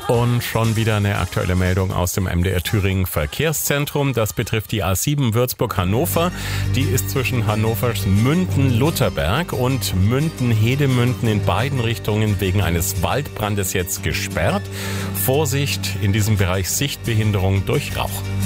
Und schon wieder eine aktuelle Meldung aus dem MDR Thüringen Verkehrszentrum. Das betrifft die A7 Würzburg-Hannover. Die ist zwischen Hannovers Münden-Lutherberg und Münden-Hedemünden in beiden Richtungen wegen eines Waldbrandes jetzt gesperrt. Vorsicht, in diesem Bereich Sichtbehinderung durch Rauch.